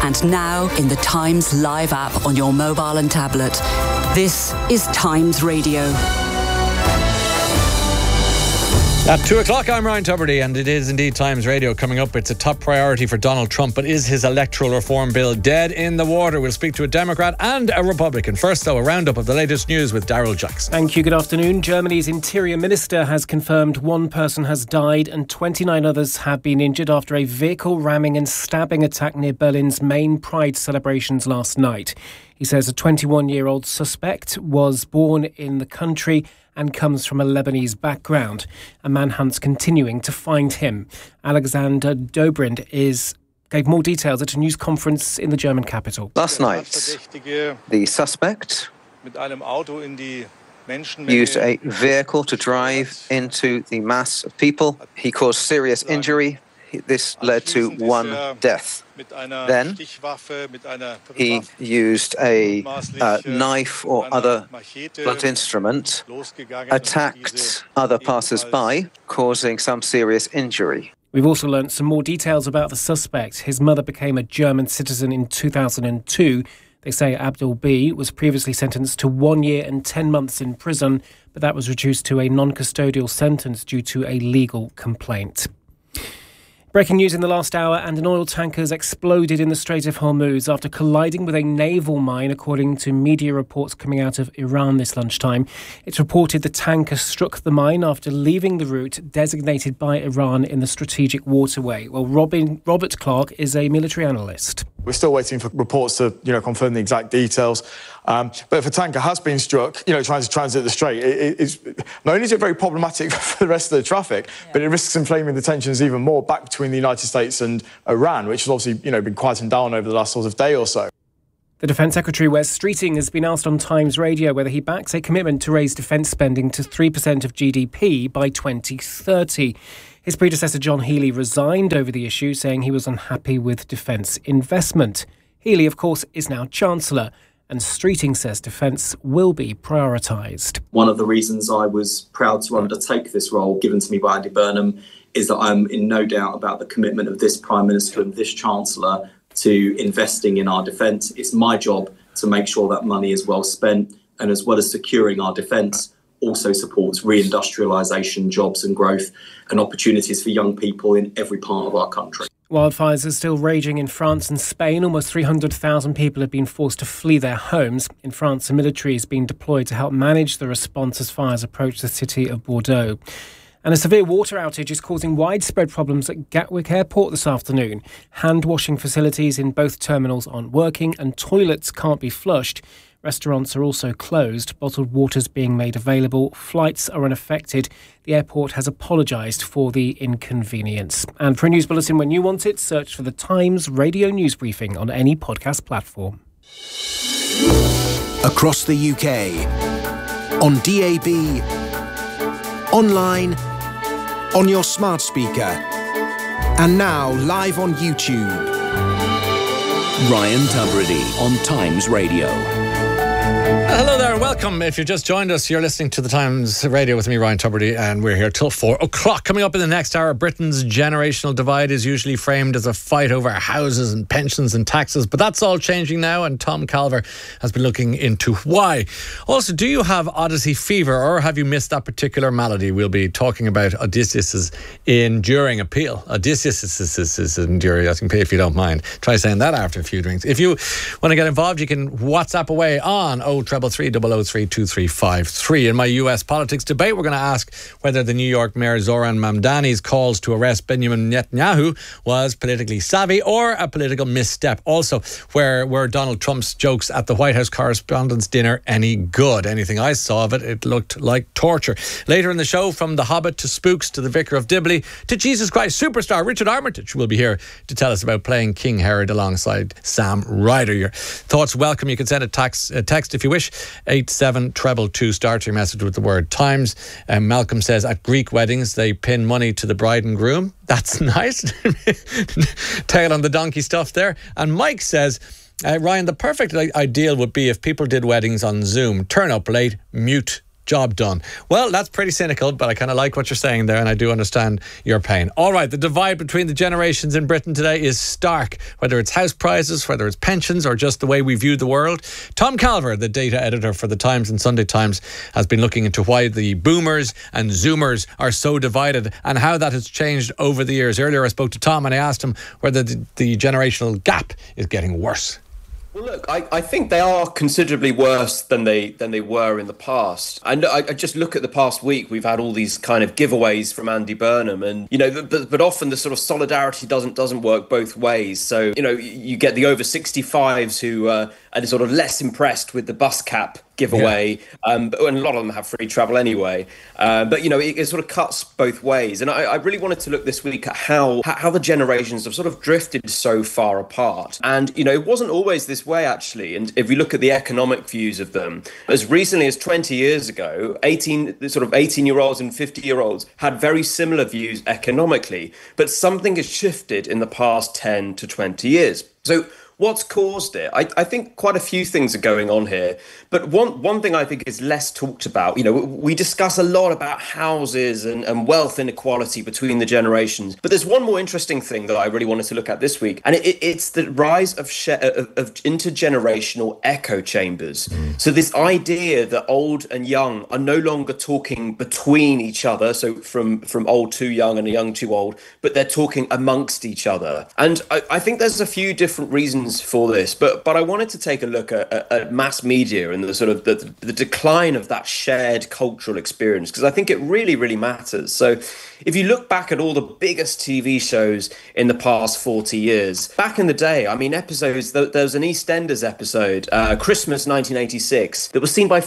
and now in the Times Live app on your mobile and tablet. This is Times Radio. At 2 o'clock, I'm Ryan Tubridy, and it is indeed Times Radio coming up. It's a top priority for Donald Trump, but is his electoral reform bill dead in the water? We'll speak to a Democrat and a Republican. First, though, a roundup of the latest news with Daryl Jackson. Thank you. Good afternoon. Germany's interior minister has confirmed one person has died and 29 others have been injured after a vehicle ramming and stabbing attack near Berlin's main Pride celebrations last night. He says a 21-year-old suspect was born in the country and comes from a Lebanese background. A manhunt's continuing to find him. Alexander Dobrindt gave more details at a news conference in the German capital. Last night, the suspect used a vehicle to drive into the mass of people. He caused serious injury. This led to one death. Then he used a knife or other blunt instrument, attacked other passers-by, causing some serious injury. We've also learnt some more details about the suspect. His mother became a German citizen in 2002. They say Abdul B was previously sentenced to 1 year and 10 months in prison, but that was reduced to a non-custodial sentence due to a legal complaint. Breaking news in the last hour, and an oil tanker has exploded in the Strait of Hormuz after colliding with a naval mine, according to media reports coming out of Iran this lunchtime. It's reported the tanker struck the mine after leaving the route designated by Iran in the strategic waterway. Well, Robert Clark is a military analyst. We're still waiting for reports to, confirm the exact details. But if a tanker has been struck, trying to transit the Strait, it's not only is it very problematic for the rest of the traffic, but it risks inflaming the tensions even more back between the United States and Iran, which has obviously, been quieting down over the last sort of day or so. The Defence Secretary, Wes Streeting, has been asked on Times Radio whether he backs a commitment to raise defence spending to 3% of GDP by 2030. His predecessor, John Healey, resigned over the issue, saying he was unhappy with defence investment. Healey, of course, is now Chancellor, and Streeting says defence will be prioritised. One of the reasons I was proud to undertake this role given to me by Andy Burnham is that I'm in no doubt about the commitment of this Prime Minister and this Chancellor to investing in our defence. It's my job to make sure that money is well spent, and as well as securing our defence, also supports reindustrialisation, jobs and growth and opportunities for young people in every part of our country. Wildfires are still raging in France and Spain. Almost 300,000 people have been forced to flee their homes. In France, the military is being deployed to help manage the response as fires approach the city of Bordeaux. And a severe water outage is causing widespread problems at Gatwick Airport this afternoon. Hand-washing facilities in both terminals aren't working and toilets can't be flushed. Restaurants are also closed, bottled water's being made available, flights are unaffected. The airport has apologised for the inconvenience. And for a news bulletin when you want it, search for the Times Radio News Briefing on any podcast platform. Across the UK, on DAB, online, on your smart speaker, and now live on YouTube. Ryan Tubridy on Times Radio. Hello there and welcome. If you just joined us, you're listening to the Times Radio with me, Ryan Tubridy, and we're here till 4 o'clock. Coming up in the next hour, Britain's generational divide is usually framed as a fight over houses and pensions and taxes, but that's all changing now, and Tom Calver has been looking into why. Also, do you have Odyssey fever, or have you missed that particular malady? We'll be talking about Odysseus' enduring appeal. Odysseus' enduring, I can pay if you don't mind. Try saying that after a few drinks. If you want to get involved, you can WhatsApp away on 0333 003 2353. In my US politics debate, we're going to ask whether the New York Mayor Zoran Mamdani's calls to arrest Benjamin Netanyahu was politically savvy or a political misstep. Also, were Donald Trump's jokes at the White House Correspondents' Dinner any good? Anything I saw of it, it looked like torture. Later in the show, from The Hobbit to Spooks to The Vicar of Dibley to Jesus Christ Superstar, Richard Armitage will be here to tell us about playing King Herod alongside Sam Ryder. Your thoughts welcome. You can send a text if you wish, 87222. Start your message with the word Times. Malcolm says at Greek weddings they pin money to the bride and groom. That's nice. Tail on the donkey stuff there. And Mike says, Ryan, the perfect ideal would be if people did weddings on Zoom. Turn up late, mute Job done. Well, that's pretty cynical, but I kind of like what you're saying there, and I do understand your pain. All right, the divide between the generations in Britain today is stark, whether it's house prices, whether it's pensions, or just the way we view the world. Tom Calver, the data editor for The Times and Sunday Times, has been looking into why the boomers and zoomers are so divided and how that has changed over the years. Earlier I spoke to Tom and I asked him whether the generational gap is getting worse. Well, look, I think they are considerably worse than they were in the past. And I just look at the past week. We've had all these kind of giveaways from Andy Burnham, and but often the sort of solidarity doesn't work both ways. So you get the over 65s who are sort of less impressed with the bus cap giveaway, and a lot of them have free travel anyway. But it sort of cuts both ways. And I really wanted to look this week at how the generations have sort of drifted so far apart. And it wasn't always this way, actually. And if we look at the economic views of them, as recently as 20 years ago, 18-year-olds and 50-year-olds had very similar views economically. But something has shifted in the past 10 to 20 years. So what's caused it? I think quite a few things are going on here. But one thing I think is less talked about, we discuss a lot about houses and wealth inequality between the generations. But there's one more interesting thing that I really wanted to look at this week. And it's the rise of intergenerational echo chambers. So this idea that old and young are no longer talking between each other. So from old to young and young to old, but they're talking amongst each other. And I think there's a few different reasons for this, but I wanted to take a look at mass media and the sort of the decline of that shared cultural experience, because I think it really, really matters. So if you look back at all the biggest TV shows in the past 40 years, back in the day, I mean, episodes, there was an EastEnders episode, Christmas 1986, that was seen by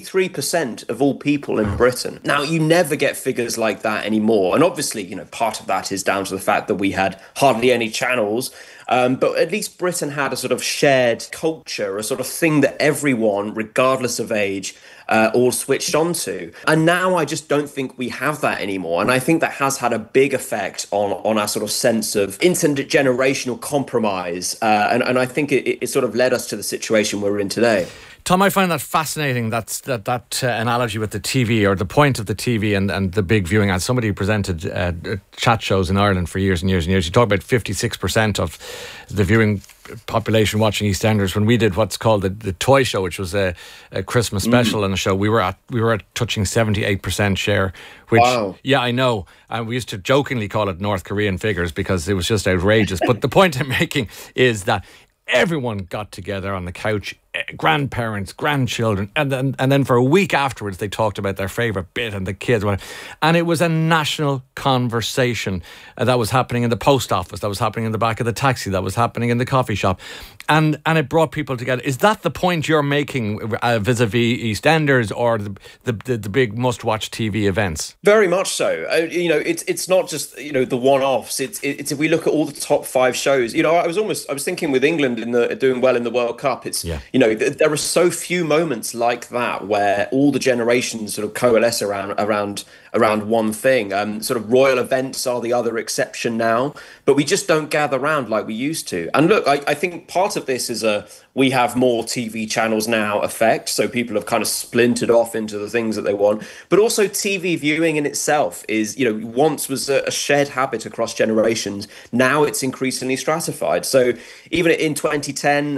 53% of all people in Britain. Now, you never get figures like that anymore. And obviously, part of that is down to the fact that we had hardly any channels. But at least Britain had a sort of shared culture, a sort of thing that everyone, regardless of age, all switched onto. And now I just don't think we have that anymore. And I think that has had a big effect on our sort of sense of intergenerational compromise. And I think it sort of led us to the situation we're in today. Tom, I find that fascinating, that analogy with the TV, or the point of the TV and the big viewing. As somebody who presented chat shows in Ireland for years and years and years, you talk about 56% of the viewing population watching EastEnders. When we did what's called the Toy Show, which was a Christmas special on the show, we were at touching 78% share. Which, wow. Yeah, I know. And we used to jokingly call it North Korean figures because it was just outrageous. But the point I'm making is that everyone got together on the couch, grandparents, grandchildren, and then for a week afterwards they talked about their favourite bit and the kids, and it was a national conversation that was happening in the post office, that was happening in the back of the taxi, that was happening in the coffee shop, and it brought people together. Is that the point you're making vis-a-vis EastEnders or the big must-watch TV events? Very much so. It's not just the one-offs. It's if we look at all the top 5 shows. I was thinking with England doing well in the World Cup. There are so few moments like that where all the generations sort of coalesce around one thing. Sort of royal events are the other exception now, but we just don't gather around like we used to. And look, I think part of this is we have more TV channels now effect, so people have kind of splintered off into the things that they want. But also TV viewing in itself is, once was a shared habit across generations. Now it's increasingly stratified. So even in 2010,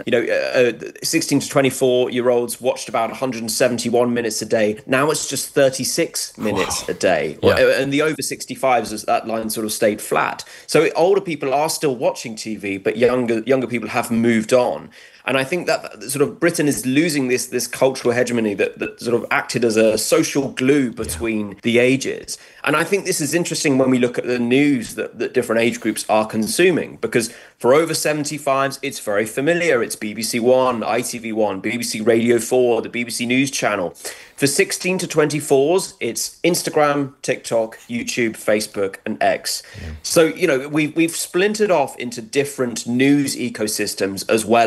16 to 24-year-olds watched about 171 minutes a day. Now it's just 36 minutes a day. Yeah. And the over 65s, that line sort of stayed flat. So older people are still watching TV, but younger people have moved on. And I think that sort of Britain is losing this cultural hegemony that sort of acted as a social glue between the ages. And I think this is interesting when we look at the news that different age groups are consuming, because for over 75s, it's very familiar. It's BBC One, ITV1, BBC Radio 4, the BBC News Channel. For 16 to 24s, it's Instagram, TikTok, YouTube, Facebook, and X. Yeah. So, we've splintered off into different news ecosystems as well as entertainment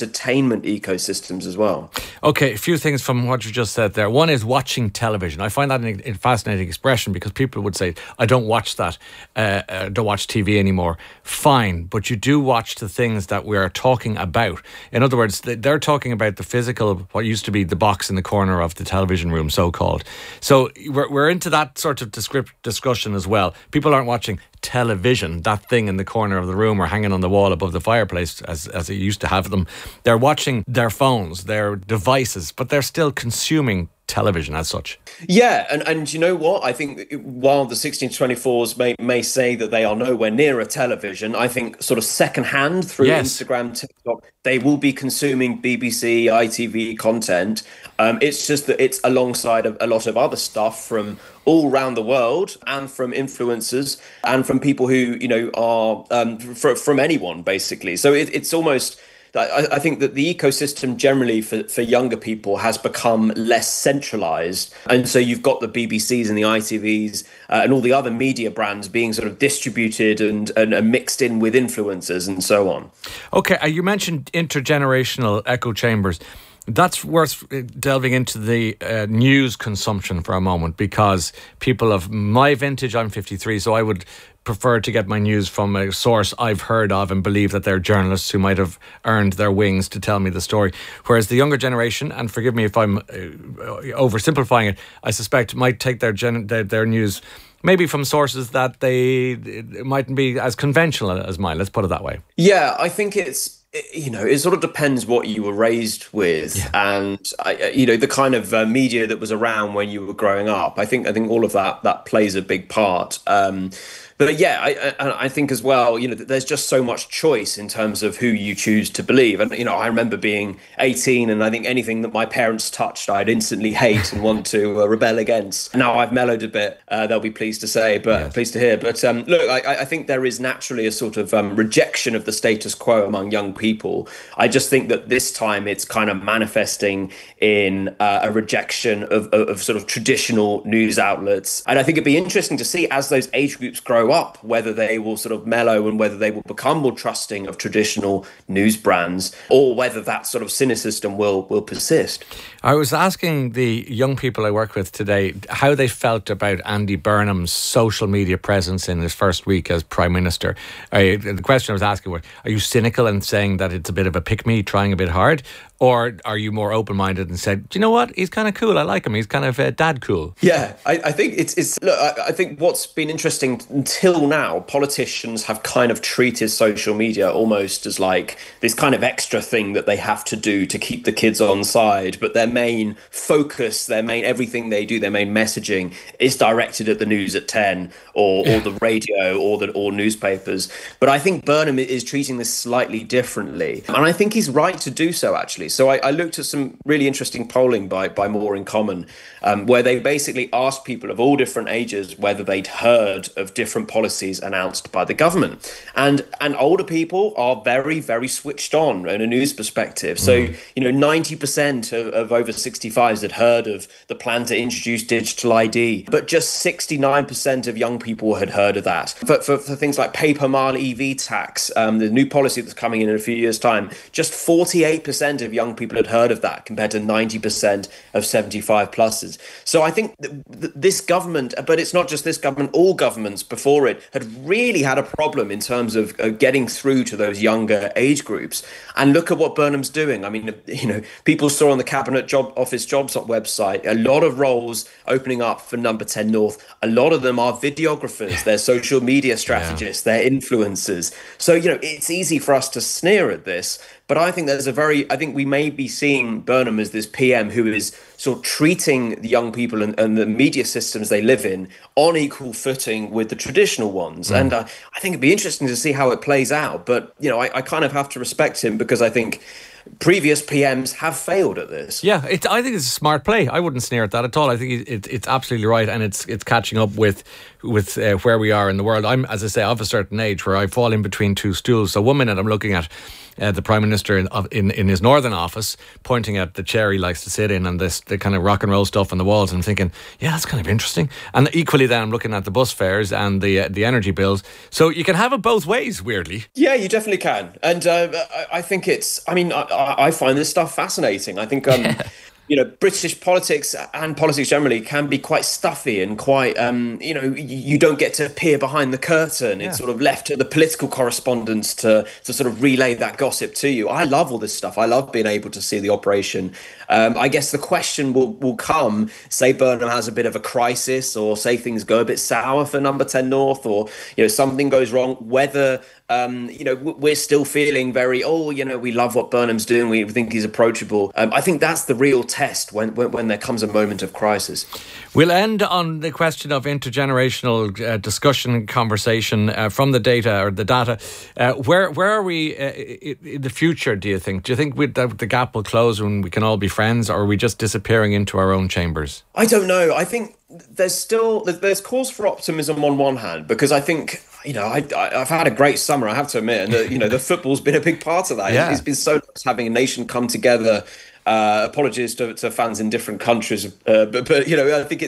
entertainment ecosystems as well. Okay, a few things from what you just said there. One is watching television. I find that a fascinating expression because people would say, I don't watch that, don't watch TV anymore. Fine, but you do watch the things that we're talking about. In other words, they're talking about the physical, what used to be the box in the corner of the television room, so-called. So we're into that sort of discussion as well. People aren't watching television, that thing in the corner of the room or hanging on the wall above the fireplace as it used to have them. They're watching their phones, their devices, but they're still consuming television as such. Yeah, and you know what? I think while the 16 to 24s may say that they are nowhere near a television, I think sort of secondhand through Instagram, TikTok, they will be consuming BBC, ITV content. It's just that it's alongside a lot of other stuff from all around the world and from influencers and from people who, you know, are from anyone, basically. So it's almost... I think that the ecosystem generally for younger people has become less centralized. And so you've got the BBCs and the ITVs and all the other media brands being sort of distributed and mixed in with influencers and so on. Okay, you mentioned intergenerational echo chambers. That's worth delving into the news consumption for a moment, because people of my vintage, I'm 53, so I would prefer to get my news from a source I've heard of and believe that they're journalists who might have earned their wings to tell me the story. Whereas the younger generation, and forgive me if I'm oversimplifying it, I suspect might take their news maybe from sources that they mightn't be as conventional as mine. Let's put it that way. Yeah, I think it's, you know, it sort of depends what you were raised with, and you know, the kind of media that was around when you were growing up. I think all of that plays a big part. But yeah, I think as well, you know, there's just so much choice in terms of who you choose to believe. And, you know, I remember being 18 and I think anything that my parents touched, I'd instantly hate and want to rebel against. Now I've mellowed a bit, they'll be pleased to say, but pleased to hear. But look, I think there is naturally a sort of rejection of the status quo among young people. I just think that this time it's kind of manifesting in a rejection of sort of traditional news outlets. And I think it'd be interesting to see as those age groups grow up, whether they will sort of mellow and whether they will become more trusting of traditional news brands, or whether that sort of cynicism will persist. I was asking the young people I work with today how they felt about Andy Burnham's social media presence in his first week as Prime Minister. The question I was asking was, are you cynical and saying that it's a bit of a pick-me, trying a bit hard? Or are you more open-minded and said, do you know what? He's kind of cool. I like him. He's kind of dad cool. Yeah, I think it's look, I think what's been interesting until now, politicians have kind of treated social media almost as like this kind of extra thing that they have to do to keep the kids on side. But their main focus, everything they do, their main messaging is directed at the news at 10 or the radio or newspapers. But I think Burnham is treating this slightly differently. And I think he's right to do so, actually. So I looked at some really interesting polling by More in Common, where they basically asked people of all different ages whether they'd heard of different policies announced by the government. And older people are very, very switched on in a news perspective. So, you know, 90% of over 65s had heard of the plan to introduce digital ID, but just 69% of young people had heard of that. For things like paper mile EV tax, the new policy that's coming in a few years' time, just 48% of young people had heard of that compared to 90% of 75 pluses. So I think this government, but it's not just this government, all governments before it had really had a problem in terms of getting through to those younger age groups. And look at what Burnham's doing. I mean, you know, people saw on the Cabinet Office Jobs website a lot of roles opening up for Number 10 North. A lot of them are videographers, they're social media strategists, they're influencers. So, you know, it's easy for us to sneer at this, but I think I think we may be seeing Burnham as this PM who is sort of treating the young people and the media systems they live in on equal footing with the traditional ones. And I think it'd be interesting to see how it plays out. But, you know, I kind of have to respect him because I think previous PMs have failed at this. Yeah, I think it's a smart play. I wouldn't sneer at that at all. I think it's absolutely right, and it's catching up with with where we are in the world. I'm, as I say, of a certain age where I fall in between two stools. So one minute I'm looking at the Prime Minister in his northern office, pointing at the chair he likes to sit in and the kind of rock and roll stuff on the walls, and I'm thinking, yeah, that's kind of interesting. And equally then I'm looking at the bus fares and the energy bills. So you can have it both ways, weirdly. Yeah, you definitely can. And I think I find this stuff fascinating. I think British politics and politics generally can be quite stuffy and quite, you don't get to peer behind the curtain. It's sort of left to the political correspondents to sort of relay that gossip to you. I love all this stuff. I love being able to see the operation. I guess the question will come, say Burnham has a bit of a crisis, or say things go a bit sour for Number 10 North, or something goes wrong, whether we're still feeling very, we love what Burnham's doing, we think he's approachable. I think that's the real test when there comes a moment of crisis. We'll end on the question of intergenerational discussion and conversation from the data. Where are we in the future, do you think? Do you think the gap will close when we can all be friends, or are we just disappearing into our own chambers? I don't know. I think there's cause for optimism on one hand, because I think, I've had a great summer, I have to admit, and the football's been a big part of that. Yeah. It's been so nice having a nation come together. Apologies to fans in different countries, but I think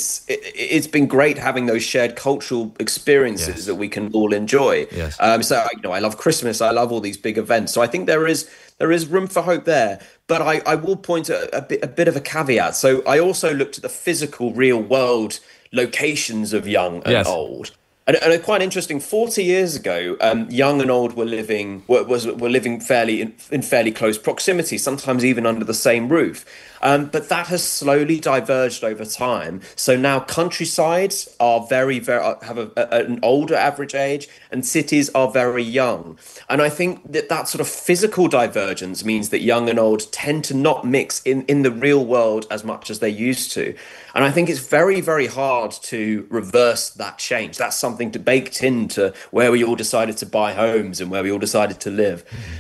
it's been great having those shared cultural experiences that we can all enjoy. Yes. I love Christmas, I love all these big events. So I think there is room for hope there. But I will point at a bit of a caveat. So I also looked at the physical, real world locations of young and old. And quite interesting, 40 years ago, young and old were living fairly in fairly close proximity, sometimes even under the same roof. But that has slowly diverged over time. So now countrysides are very, very have an older average age, and cities are very young. And I think that sort of physical divergence means that young and old tend to not mix in the real world as much as they used to. And I think it's very, very hard to reverse that change. That's something baked into where we all decided to buy homes and where we all decided to live.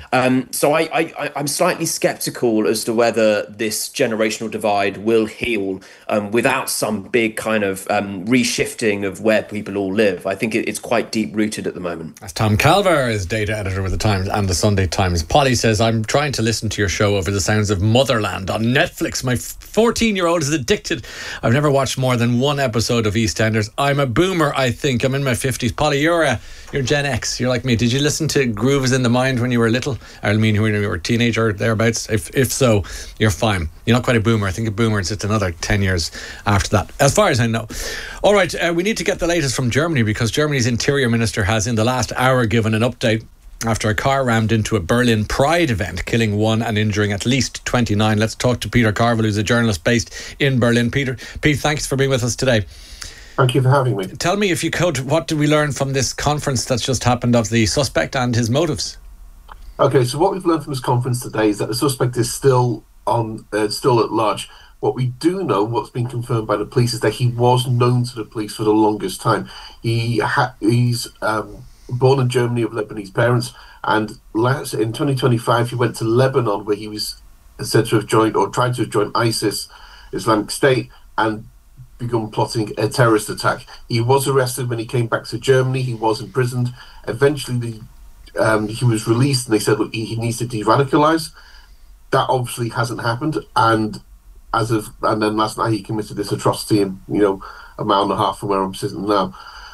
So I'm slightly skeptical as to whether this generational divide will heal without some big kind of reshifting of where people all live. I think it's quite deep-rooted at the moment. That's Tom Calver, is data editor with The Times and The Sunday Times. Polly says, I'm trying to listen to your show over the sounds of Motherland on Netflix. My 14-year-old is addicted. I've never watched more than one episode of EastEnders. I'm a boomer, I think. I'm in my 50s. Polly, you're Gen X. You're like me. Did you listen to Groove is in the Mind when you were little? I mean, when you were a teenager, thereabouts? If so, you're fine. You're not quite a boomer. I think a boomer is just another 10 years after that, as far as I know. All right, we need to get the latest from Germany, because Germany's Interior Minister has in the last hour given an update after a car rammed into a Berlin Pride event, killing one and injuring at least 29. Let's talk to Peter Carville, who's a journalist based in Berlin. Pete, thanks for being with us today. Thank you for having me. Tell me, if you could, what did we learn from this conference that's just happened of the suspect and his motives? Okay, so what we've learned from this conference today is that the suspect is still at large. What we do know, what's been confirmed by the police, is that he was known to the police for the longest time. He's born in Germany of Lebanese parents, and in 2025 he went to Lebanon, where he was said to have joined, or tried to have joined, ISIS, Islamic State, and begun plotting a terrorist attack. He was arrested when he came back to Germany. He was imprisoned. Eventually he was released, and they said, look, he needs to de-radicalize. That obviously hasn't happened, and then last night he committed this atrocity in a mile and a half from where I'm sitting now.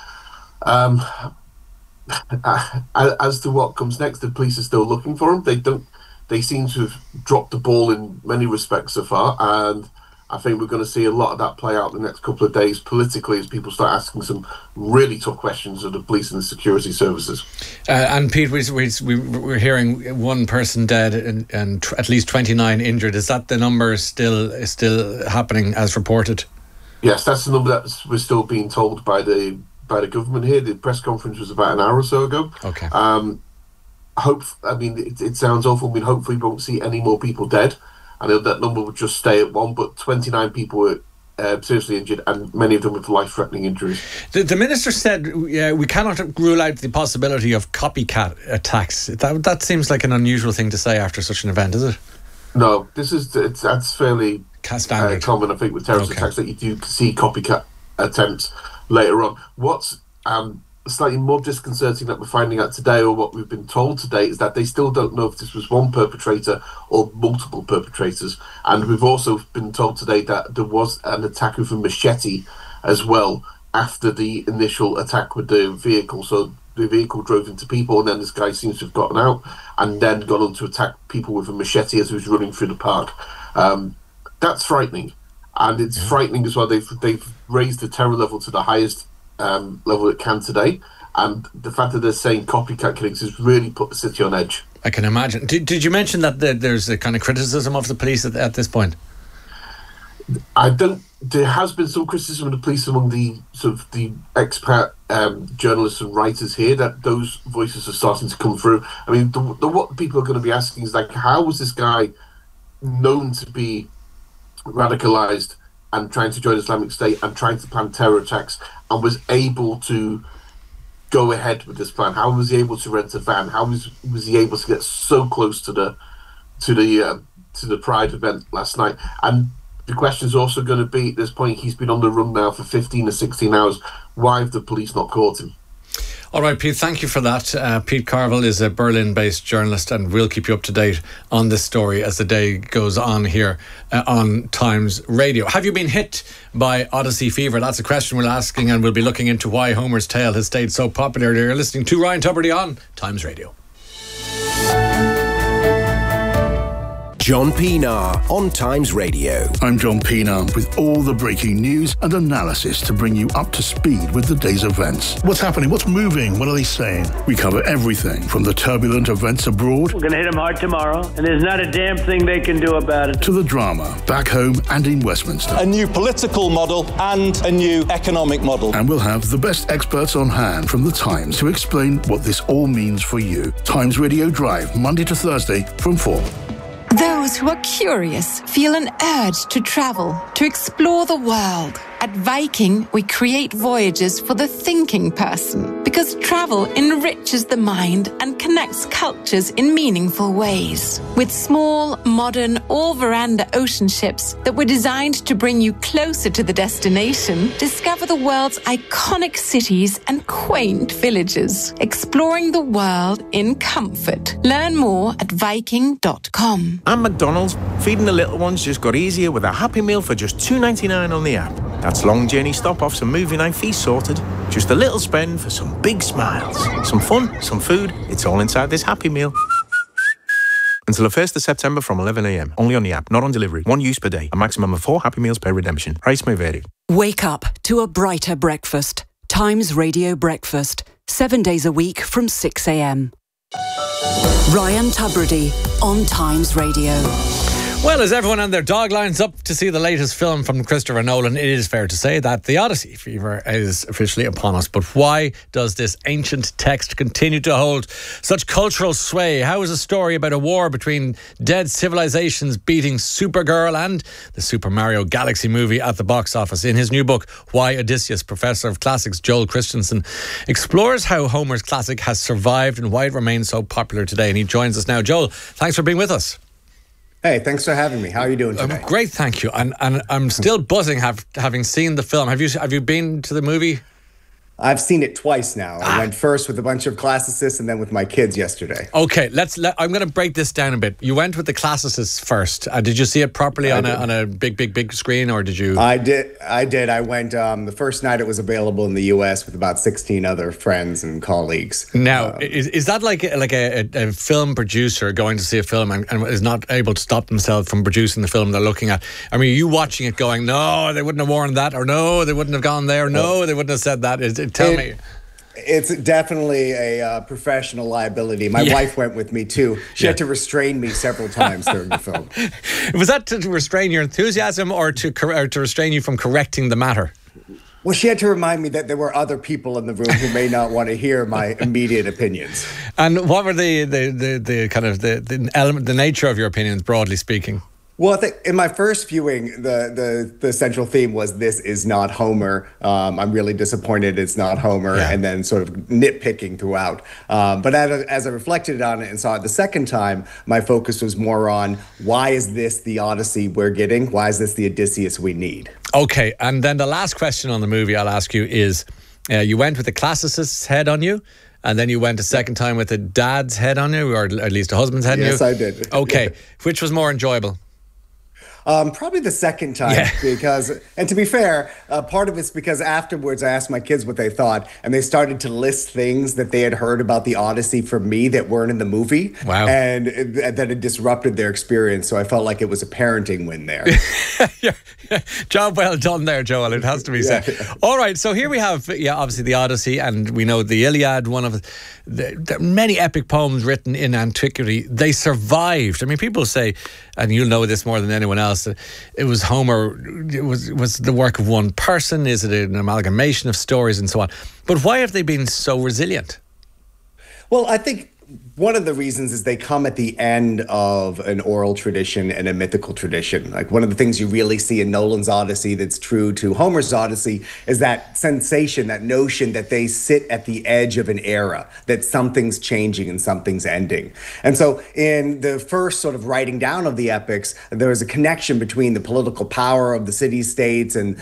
As to what comes next, the police are still looking for him. They seem to have dropped the ball in many respects so far, and I think we're going to see a lot of that play out the next couple of days politically, as people start asking some really tough questions of the police and the security services. And Pete, we're hearing one person dead and at least 29 injured. Is that the number still happening as reported? Yes, that's the number that we're still being told by the government here. The press conference was about an hour or so ago. Okay. It sounds awful. I mean, hopefully we won't see any more people dead. I know that number would just stay at one, but 29 people were seriously injured, and many of them with life-threatening injuries. The minister said we cannot rule out the possibility of copycat attacks. That seems like an unusual thing to say after such an event, is it? No, that's fairly standard. Common, I think, with terrorist attacks, that you do see copycat attempts. later on. What's slightly more disconcerting that we're finding out today, or what we've been told today, is that they still don't know if this was one perpetrator or multiple perpetrators. And we've also been told today that there was an attack with a machete as well after the initial attack with the vehicle. So the vehicle drove into people, and then this guy seems to have gotten out and then gone on to attack people with a machete as he was running through the park. That's frightening. And it's frightening as well. They've raised the terror level to the highest level it can today, and the fact that they're saying copycat killings has really put the city on edge. I can imagine. Did you mention that there's a kind of criticism of the police at this point? There has been some criticism of the police among the sort of the expat journalists and writers here, that those voices are starting to come through. I mean, what people are going to be asking is, like, how was this guy known to be radicalized and trying to join Islamic State and trying to plan terror attacks, and was able to go ahead with this plan? How was he able to rent a van? How was he able to get so close to the Pride event last night? And the question is also going to be, at this point, he's been on the run now for 15 or 16 hours. Why have the police not caught him? All right, Pete, thank you for that. Pete Carville is a Berlin-based journalist, and we'll keep you up to date on this story as the day goes on here on Times Radio. Have you been hit by Odyssey fever? That's a question we're asking, and we'll be looking into why Homer's Tale has stayed so popular. You're listening to Ryan Tubridy on Times Radio. John Pienaar on Times Radio. I'm John Pienaar with all the breaking news and analysis to bring you up to speed with the day's events. What's happening? What's moving? What are they saying? We cover everything from the turbulent events abroad. We're going to hit them hard tomorrow, and there's not a damn thing they can do about it. To the drama back home and in Westminster. A new political model and a new economic model. And we'll have the best experts on hand from the Times to explain what this all means for you. Times Radio Drive, Monday to Thursday from 4. Those who are curious feel an urge to travel, to explore the world. At Viking, we create voyages for the thinking person, because travel enriches the mind and connects cultures in meaningful ways. With small, modern, all-veranda ocean ships that were designed to bring you closer to the destination, discover the world's iconic cities and quaint villages, exploring the world in comfort. Learn more at Viking.com. At McDonald's, feeding the little ones just got easier with a Happy Meal for just $2.99 on the app. That's long journey stop-offs and movie night feast sorted. Just a little spend for some big smiles. Some fun, some food. It's all inside this Happy Meal. Until the 1st of September from 11 a.m. Only on the app, not on delivery. 1 use per day. A maximum of 4 Happy Meals per redemption. Price may vary. Wake up to a brighter breakfast. Times Radio Breakfast. 7 days a week from 6 a.m. Ryan Tubridy on Times Radio. Well, as everyone and their dog lines up to see the latest film from Christopher Nolan, it is fair to say that the Odyssey fever is officially upon us. But why does this ancient text continue to hold such cultural sway? How is a story about a war between dead civilizations beating Supergirl and the Super Mario Galaxy movie at the box office? In his new book, Why Odysseus, Professor of Classics Joel Christensen explores how Homer's classic has survived and why it remains so popular today. And he joins us now. Joel, thanks for being with us. Hey, thanks for having me. How are you doing today? Great, thank you. And I'm still buzzing having seen the film. Have you been to the movie? I've seen it twice now. I went first with a bunch of classicists and then with my kids yesterday. Okay, I'm going to break this down a bit. You went with the classicists first. Did you see it properly on a big screen, or did you? I did. I went the first night it was available in the US with about 16 other friends and colleagues. Now, is that like a film producer going to see a film and is not able to stop themselves from producing the film they're looking at? I mean, are you watching it going, no, they wouldn't have worn that, or no, they wouldn't have gone there, no, they wouldn't have said that? Tell me. It's definitely a professional liability. My wife went with me too. She had to restrain me several times during the film. Was that to restrain your enthusiasm or to restrain you from correcting the matter? Well, she had to remind me that there were other people in the room who may not want to hear my immediate opinions. And what were the kind of the element, the nature of your opinions, broadly speaking? Well, I think in my first viewing, the central theme was, this is not Homer. I'm really disappointed it's not Homer, and then sort of nitpicking throughout. But as I reflected on it and saw it the second time, my focus was more on, why is this the Odyssey we're getting? Why is this the Odysseus we need? Okay, and then the last question on the movie I'll ask you is, you went with the classicist's head on you, and then you went a second time with a dad's head on you, or at least a husband's head on you? Yes, I did. Okay, which was more enjoyable? Probably the second time, because, and to be fair, part of it's because afterwards I asked my kids what they thought, and they started to list things that they had heard about the Odyssey from me that weren't in the movie. Wow. And that had disrupted their experience, so I felt like it was a parenting win there. Job well done there, Joel, it has to be said. All right, so here we have, obviously the Odyssey, and we know the Iliad, one of the many epic poems written in antiquity. They survived. I mean, people say, and you'll know this more than anyone else, it was Homer, it was the work of one person. Is it an amalgamation of stories and so on? But why have they been so resilient? Well, I think one of the reasons is they come at the end of an oral tradition and a mythical tradition. Like, one of the things you really see in Nolan's Odyssey that's true to Homer's Odyssey is that sensation, that notion that they sit at the edge of an era, that something's changing and something's ending. And so in the first sort of writing down of the epics, there was a connection between the political power of the city-states and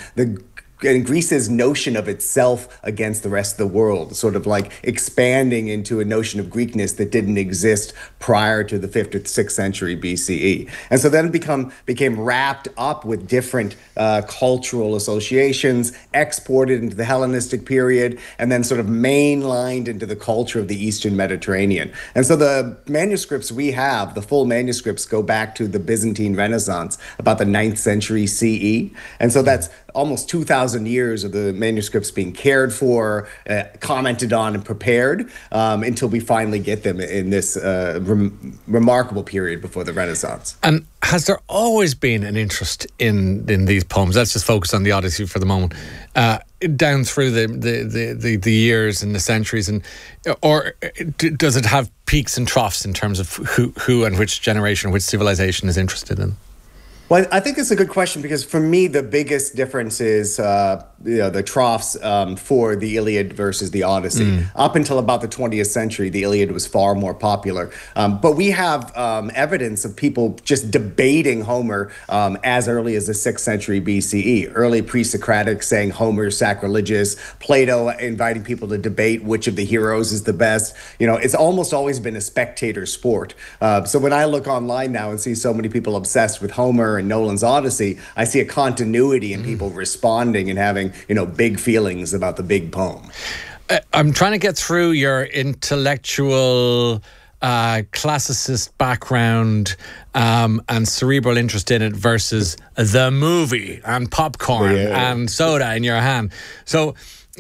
Greece's notion of itself against the rest of the world, sort of like expanding into a notion of Greekness that didn't exist prior to the 5th or 6th century BCE. And so then it became wrapped up with different cultural associations, exported into the Hellenistic period, and then sort of mainlined into the culture of the Eastern Mediterranean. And so the manuscripts we have, the full manuscripts, go back to the Byzantine Renaissance, about the 9th century CE. And so that's almost 2,000 years of the manuscripts being cared for, commented on, and prepared until we finally get them in this remarkable period before the Renaissance. And has there always been an interest in these poems? Let's just focus on the Odyssey for the moment. Down through the years and the centuries, or does it have peaks and troughs in terms of who and which generation, which civilization is interested in? Well, I think it's a good question, because for me, the biggest difference is the troughs for the Iliad versus the Odyssey. Up until about the 20th century, the Iliad was far more popular. But we have evidence of people just debating Homer as early as the 6th century BCE. Early pre-Socratic saying Homer's sacrilegious, Plato inviting people to debate which of the heroes is the best. You know, it's almost always been a spectator sport. So when I look online now and see so many people obsessed with Homer and Nolan's Odyssey, I see a continuity in people responding and having, big feelings about the big poem. I'm trying to get through your intellectual classicist background and cerebral interest in it versus the movie and popcorn and soda in your hand. So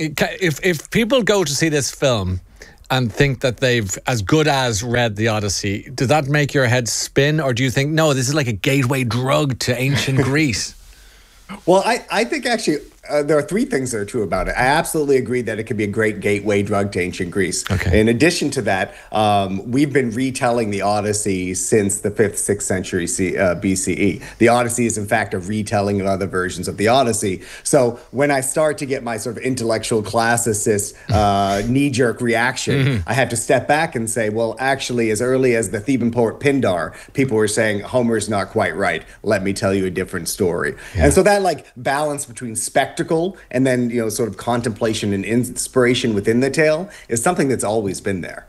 if people go to see this film and think that they've as good as read the Odyssey, does that make your head spin? Or do you think, no, this is like a gateway drug to ancient Greece? Well, I think actually there are three things that are true about it. I absolutely agree that it could be a great gateway drug to ancient Greece. Okay. In addition to that, we've been retelling the Odyssey since the 5th, 6th century BCE. The Odyssey is, in fact, a retelling of other versions of the Odyssey. So when I start to get my sort of intellectual classicist knee-jerk reaction, I have to step back and say, well, actually, as early as the Theban poet Pindar, people were saying, Homer's not quite right. Let me tell you a different story. Yeah. And so that balance between spectacle and then, sort of contemplation and inspiration within the tale is something that's always been there.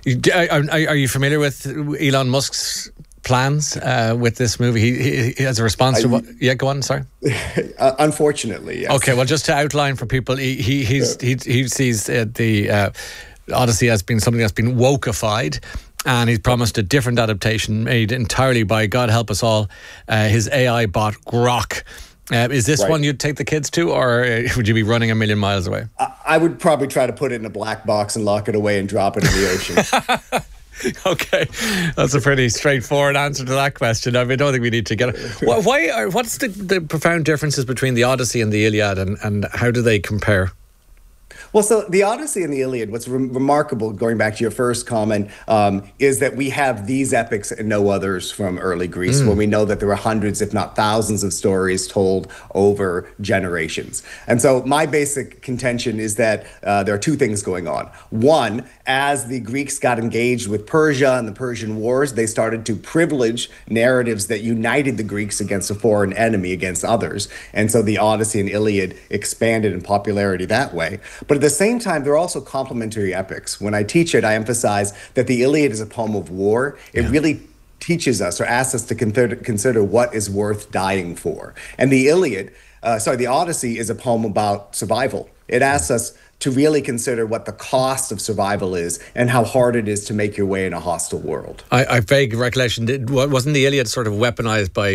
Are you familiar with Elon Musk's plans with this movie? He has a response to what? Yeah, go on. Sorry. Unfortunately, yes. Okay, well, just to outline for people, he sees the Odyssey as being something that's been wokeified. And he's promised a different adaptation made entirely by, God help us all, his AI bot Grok. Is this one you'd take the kids to, or would you be running a million miles away? I would probably try to put it in a black box and lock it away and drop it in the ocean. Okay, that's a pretty straightforward answer to that question. I don't think we need to get it. What's the profound differences between the Odyssey and the Iliad, and how do they compare? Well, so the Odyssey and the Iliad, what's remarkable, going back to your first comment, is that we have these epics and no others from early Greece, when we know that there were hundreds, if not thousands, of stories told over generations. And so my basic contention is that there are two things going on. One, as the Greeks got engaged with Persia and the Persian Wars, they started to privilege narratives that united the Greeks against a foreign enemy, against others. And so the Odyssey and Iliad expanded in popularity that way. But at the same time, they're also complementary epics. When I teach it, I emphasize that the Iliad is a poem of war. It really teaches us or asks us to consider what is worth dying for. And the the Odyssey is a poem about survival. It asks us to really consider what the cost of survival is and how hard it is to make your way in a hostile world. I vague recollection, wasn't the Iliad sort of weaponized by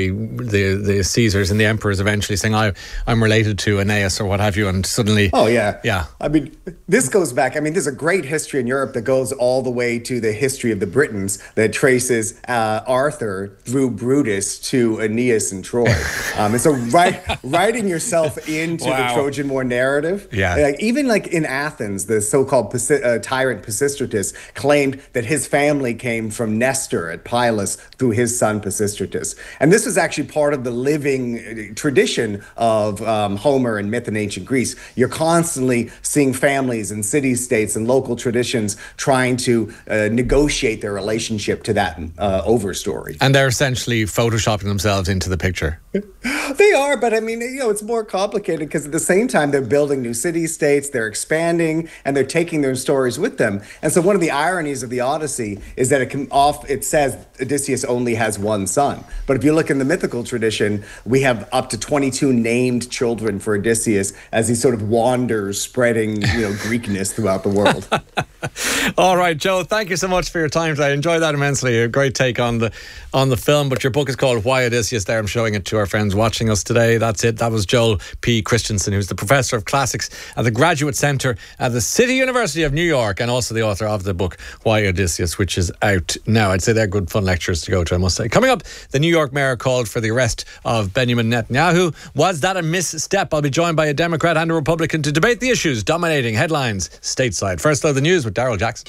the Caesars and the emperors eventually saying, I'm related to Aeneas or what have you, and suddenly... Oh, yeah. Yeah. I mean, this goes back, there's a great history in Europe that goes all the way to the history of the Britons that traces Arthur through Brutus to Aeneas and Troy. And so writing yourself into the Trojan War narrative, even in Athens, the so-called tyrant Pisistratus claimed that his family came from Nestor at Pylos through his son Pisistratus. And this was actually part of the living tradition of Homer and myth in ancient Greece. You're constantly seeing families and city-states and local traditions trying to negotiate their relationship to that overstory. And they're essentially photoshopping themselves into the picture. They are, but it's more complicated because at the same time, they're building new city-states, they're expanding, and they're taking their stories with them. And so one of the ironies of the Odyssey is that it says Odysseus only has one son. But if you look in the mythical tradition, we have up to 22 named children for Odysseus as he sort of wanders, spreading Greekness throughout the world. All right, Joe, thank you so much for your time today. I enjoyed that immensely. A great take on the film. But your book is called Why Odysseus There. I'm showing it to our friends watching us today. That's it. That was Joel P. Christensen, who's the Professor of Classics at the Graduate Center at the City University of New York, and also the author of the book Why Odysseus, which is out now. I'd say they're good fun lectures to go to, I must say. Coming up, the New York mayor called for the arrest of Benjamin Netanyahu. Was that a misstep? I'll be joined by a Democrat and a Republican to debate the issues dominating headlines stateside. First, though, the news with Daryl Jackson.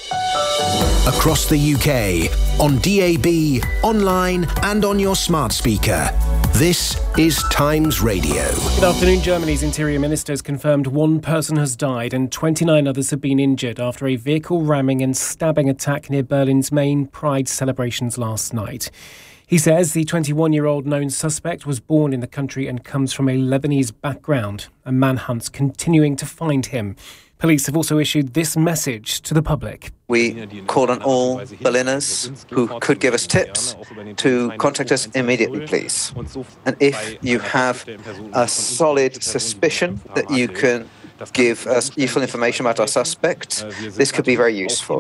Across the UK, on DAB, online and on your smart speaker. This is Times Radio. Good afternoon. Germany's interior minister has confirmed one person has died and 29 others have been injured after a vehicle ramming and stabbing attack near Berlin's main Pride celebrations last night. He says the 21-year-old known suspect was born in the country and comes from a Lebanese background. A manhunt's continuing to find him. Police have also issued this message to the public. We call on all Berliners who could give us tips to contact us immediately, please. And if you have a solid suspicion that you can give us useful information about our suspect, this could be very useful.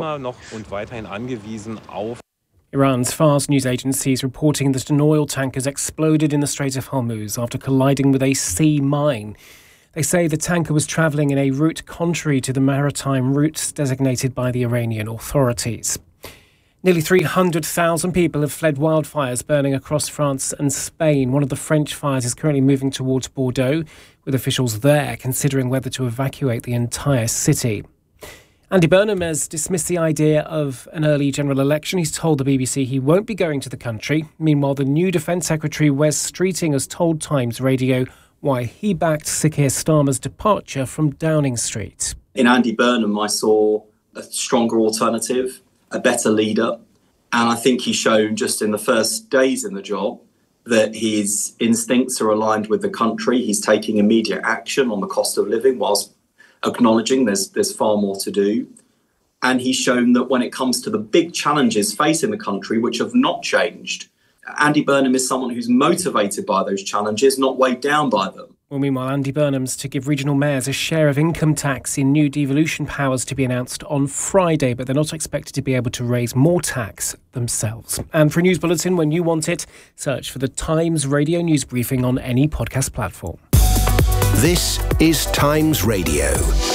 Iran's Fars news agency is reporting that an oil tank has exploded in the Strait of Hormuz after colliding with a sea mine. They say the tanker was travelling in a route contrary to the maritime routes designated by the Iranian authorities. Nearly 300,000 people have fled wildfires burning across France and Spain. One of the French fires is currently moving towards Bordeaux, with officials there considering whether to evacuate the entire city. Andy Burnham has dismissed the idea of an early general election. He's told the BBC he won't be going to the country. Meanwhile, the new Defence Secretary Wes Streeting has told Times Radio why he backed Sir Keir Starmer's departure from Downing Street. In Andy Burnham, I saw a stronger alternative, a better leader. And I think he's shown just in the first days in the job that his instincts are aligned with the country. He's taking immediate action on the cost of living whilst acknowledging there's far more to do. And he's shown that when it comes to the big challenges facing the country, which have not changed, Andy Burnham is someone who's motivated by those challenges, not weighed down by them. Well, meanwhile, Andy Burnham's to give regional mayors a share of income tax in new devolution powers to be announced on Friday, but they're not expected to be able to raise more tax themselves. And for a news bulletin when you want it, search for the Times Radio News Briefing on any podcast platform. This is Times Radio.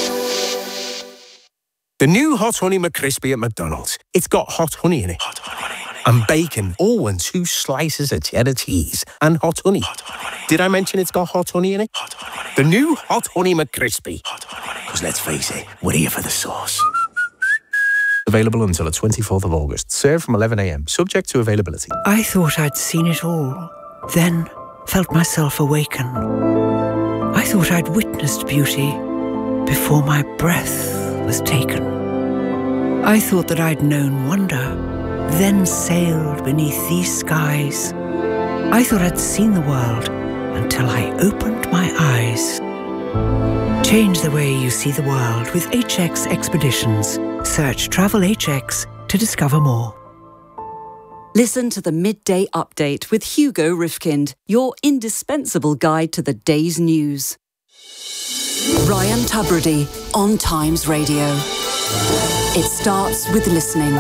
The new Hot Honey McCrispy at McDonald's. It's got hot honey in it. Hot honey. And bacon, and 2 slices of cheddar cheese, and hot honey. Did I mention it's got hot honey in it? The new Hot Honey McCrispy. Because let's face it, we're here for the sauce. Available until the 24th of August. Served from 11 a.m. Subject to availability. I thought I'd seen it all. Then felt myself awaken. I thought I'd witnessed beauty before my breath was taken. I thought that I'd known wonder, then sailed beneath these skies. I thought I'd seen the world until I opened my eyes. Change the way you see the world with HX Expeditions. Search Travel HX to discover more. Listen to the Midday Update with Hugo Rifkind, your indispensable guide to the day's news. Ryan Tubridy on Times Radio. It starts with listening.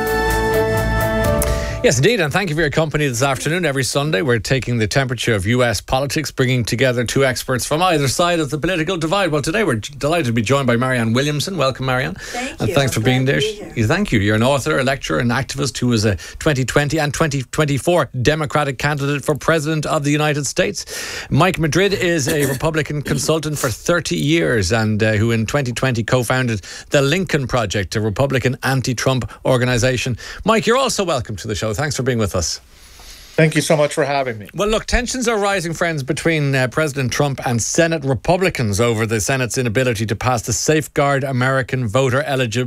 Yes, indeed, and thank you for your company this afternoon. Every Sunday, we're taking the temperature of US politics, bringing together two experts from either side of the political divide. Well, today we're delighted to be joined by Marianne Williamson. Welcome, Marianne. Thank and you. thanks for being there. Be Thank you. You're an author, a lecturer, an activist who was a 2020 and 2024 Democratic candidate for President of the United States. Mike Madrid is a Republican consultant for 30 years and who in 2020 co-founded the Lincoln Project, a Republican anti-Trump organisation. Mike, you're also welcome to the show. Thanks for being with us. Thank you so much for having me. Well, look, tensions are rising, friends, between President Trump and Senate Republicans over the Senate's inability to pass the Safeguard American Voter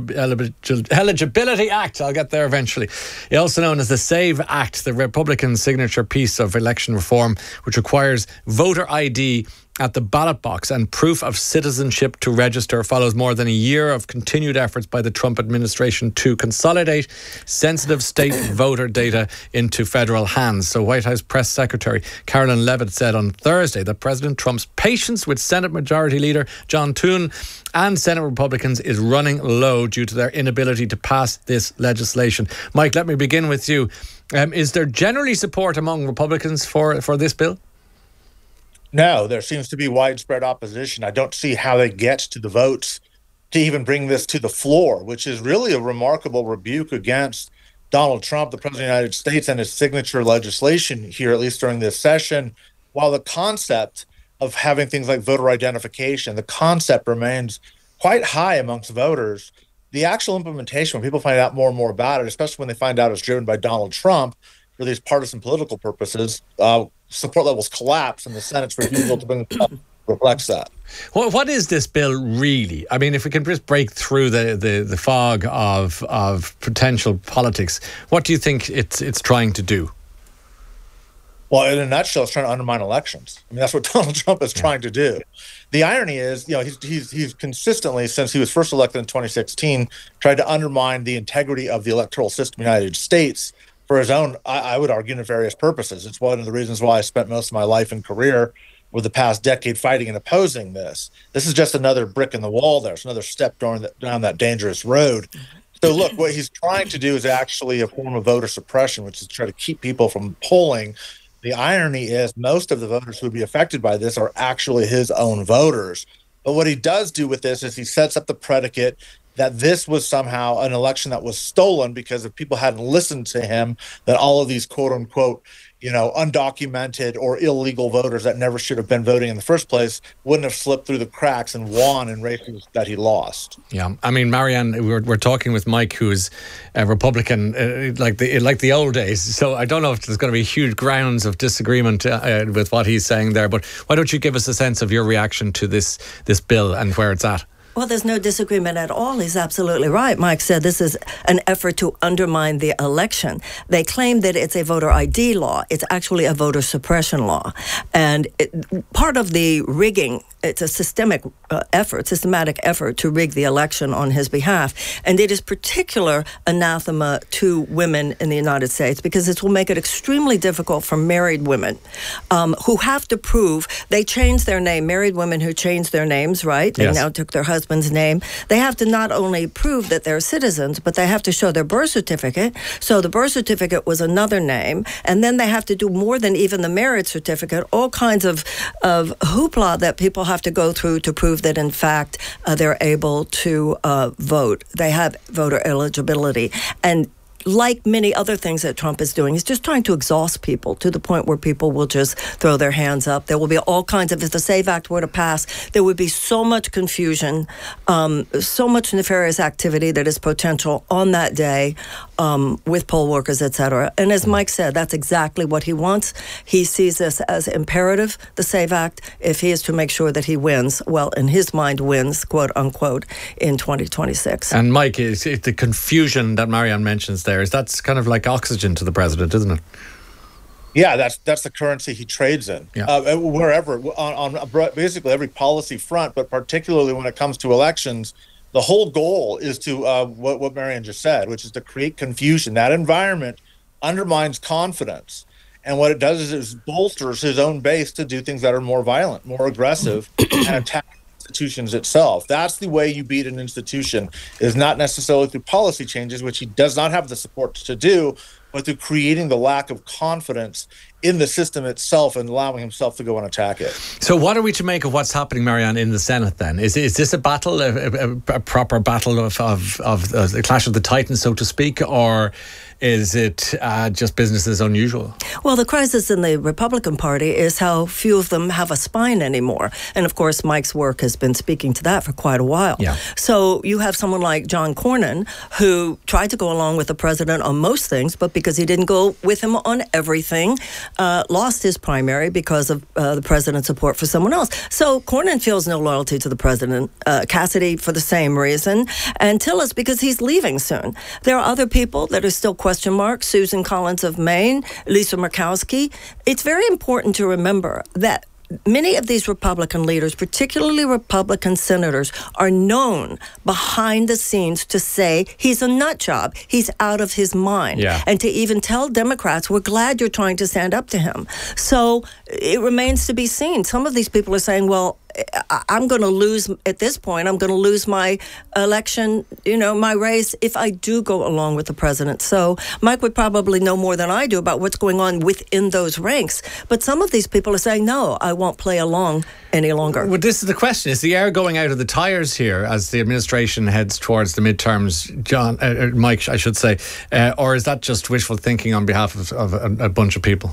Eligibility Act. I'll get there eventually. Also known as the SAVE Act, the Republican signature piece of election reform, which requires voter ID at the ballot box and proof of citizenship to register, follows more than a year of continued efforts by the Trump administration to consolidate sensitive state voter data into federal hands. So White House Press Secretary Carolyn Levitt said on Thursday that President Trump's patience with Senate Majority Leader John Thune and Senate Republicans is running low due to their inability to pass this legislation. Mike, let me begin with you. Is there generally support among Republicans for this bill? No, there seems to be widespread opposition. I don't see how they get to the votes to even bring this to the floor, which is really a remarkable rebuke against Donald Trump, the President of the United States, and his signature legislation here, at least during this session. While the concept of having things like voter identification, the concept remains quite high amongst voters, the actual implementation, when people find out more and more about it, especially when they find out it's driven by Donald Trump for these partisan political purposes, support levels collapse, and the Senate's refusal to bring it up reflects that. Well, what is this bill really? I mean, if we can just break through the fog of potential politics, what do you think it's trying to do? Well, in a nutshell, it's trying to undermine elections. I mean, that's what Donald Trump is trying to do. The irony is, he's consistently, since he was first elected in 2016, tried to undermine the integrity of the electoral system in the United States for his own, I would argue, nefarious purposes. It's one of the reasons why I spent most of my life and career with the past decade fighting and opposing this. This is just another brick in the wall there. It's another step down that dangerous road. So look, what he's trying to do is actually a form of voter suppression, which is to try to keep people from polling. The irony is most of the voters who would be affected by this are actually his own voters. But what he does do with this is he sets up the predicate that this was somehow an election that was stolen because if people hadn't listened to him, that all of these quote unquote, undocumented or illegal voters that never should have been voting in the first place wouldn't have slipped through the cracks and won in races that he lost. Yeah, I mean, Marianne, we're talking with Mike, who's a Republican like the old days. So I don't know if there's going to be huge grounds of disagreement with what he's saying there. But why don't you give us a sense of your reaction to this bill and where it's at? Well, there's no disagreement at all. He's absolutely right. Mike said this is an effort to undermine the election. They claim that it's a voter ID law. It's actually a voter suppression law. And part of the rigging, it's a systematic effort to rig the election on his behalf. And it is particular anathema to women in the United States because it will make it extremely difficult for married women who have to prove they changed their name. Married women who changed their names, right? They now took their husband's name. They have to not only prove that they're citizens, but they have to show their birth certificate. So the birth certificate was another name. And then they have to do more than even the marriage certificate, all kinds of hoopla that people have to go through to prove that, in fact, they're able to vote. They have voter eligibility. And like many other things that Trump is doing, he's just trying to exhaust people to the point where people will just throw their hands up. There will be all kinds of, if the SAVE Act were to pass, there would be so much confusion, so much nefarious activity that is potential on that day with poll workers, et cetera. And as Mike said, that's exactly what he wants. He sees this as imperative, the SAVE Act, if he is to make sure that he wins, well, in his mind wins, quote unquote, in 2026. And Mike, the confusion that Marianne mentions there, that's kind of like oxygen to the president, isn't it? Yeah, that's the currency he trades in, wherever, on basically every policy front, but particularly when it comes to elections. The whole goal is to, what Marianne just said, which is to create confusion. That environment undermines confidence. And what it does is it bolsters his own base to do things that are more violent, more aggressive, and attack institutions itself. That's the way you beat an institution, is not necessarily through policy changes, which he does not have the support to do, but through creating the lack of confidence in the system itself and allowing himself to go and attack it. So what are we to make of what's happening, Marianne, in the Senate then? Is this a battle, a proper battle of the clash of the titans, so to speak, or is it just business as unusual? Well, the crisis in the Republican Party is how few of them have a spine anymore. And of course, Mike's work has been speaking to that for quite a while. Yeah. So you have someone like John Cornyn, who tried to go along with the president on most things, but because he didn't go with him on everything, lost his primary because of the president's support for someone else. So Cornyn feels no loyalty to the president. Cassidy for the same reason. And Tillis because he's leaving soon. There are other people that are still question marks. Susan Collins of Maine, Lisa Murkowski. It's very important to remember that many of these Republican leaders, particularly Republican senators, are known behind the scenes to say he's a nut job. He's out of his mind. Yeah. And to even tell Democrats, we're glad you're trying to stand up to him. So it remains to be seen. Some of these people are saying, well, I'm going to lose, at this point, I'm going to lose my election, my race, if I do go along with the president. So Mike would probably know more than I do about what's going on within those ranks. But some of these people are saying, no, I won't play along any longer. Well, this is the question. Is the air going out of the tires here as the administration heads towards the midterms, Mike, I should say, or is that just wishful thinking on behalf of a bunch of people?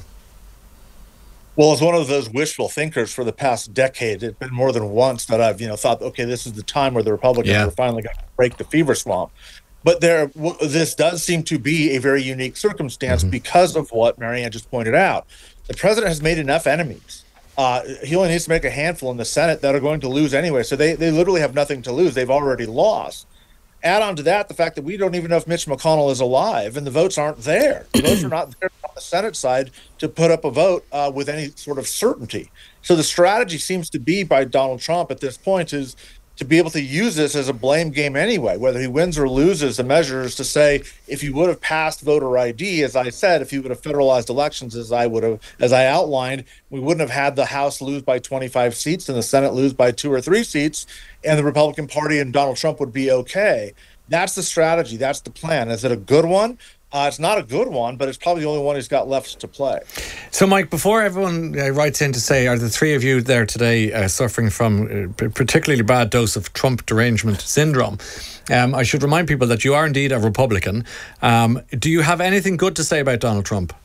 Well, as one of those wishful thinkers for the past decade, it's been more than once that I've, thought, okay, this is the time where the Republicans are finally going to break the fever swamp. But this does seem to be a very unique circumstance because of what Marianne just pointed out. The president has made enough enemies. He only needs to make a handful in the Senate that are going to lose anyway. So they literally have nothing to lose. They've already lost. Add on to that the fact that we don't even know if Mitch McConnell is alive, and the votes aren't there. The votes are not there on the Senate side to put up a vote with any sort of certainty. So the strategy seems to be by Donald Trump at this point is to be able to use this as a blame game anyway, whether he wins or loses. The measure is to say, if you would have passed voter ID, as I said, if you would have federalized elections as I outlined, we wouldn't have had the House lose by 25 seats and the Senate lose by 2 or 3 seats, and the Republican Party and Donald Trump would be okay. That's the strategy. That's the plan. Is it a good one? It's not a good one, but it's probably the only one he's got left to play. So, Mike, before everyone writes in to say, are the three of you there today suffering from a particularly bad dose of Trump derangement syndrome? I should remind people that you are indeed a Republican. Do you have anything good to say about Donald Trump?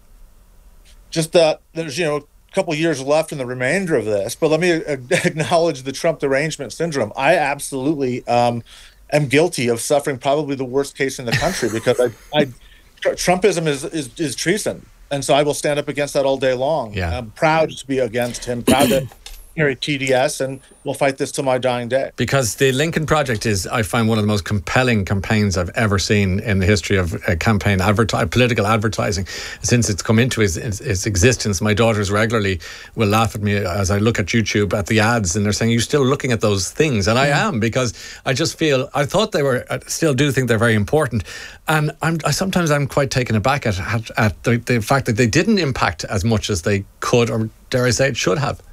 Just that there's, a couple years left in the remainder of this, but let me acknowledge the Trump derangement syndrome. I absolutely am guilty of suffering probably the worst case in the country because Trumpism is treason, and so I will stand up against that all day long. Yeah. I'm proud to be against him, proud to carry TDS, and we'll fight this till my dying day. Because the Lincoln Project is, I find, one of the most compelling campaigns I've ever seen in the history of campaign political advertising since it's come into its existence. My daughters regularly will laugh at me as I look at YouTube at the ads, and they're saying, "You're still looking at those things," and I am, because I just feel, I thought they were, I still do think they're very important, and sometimes I'm quite taken aback at the fact that they didn't impact as much as they could, or dare I say it, should have.